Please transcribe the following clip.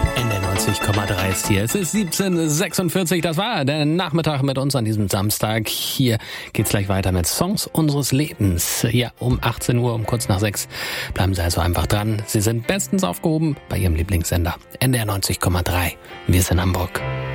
NDR 90,3 ist hier. Es ist 17:46. Das war der Nachmittag mit uns an diesem Samstag. Hier geht's gleich weiter mit Songs unseres Lebens. Ja, um 18 Uhr, um kurz nach 6. Bleiben Sie also einfach dran. Sie sind bestens aufgehoben bei Ihrem Lieblingssender. NDR 90,3. Wir sind Hamburg.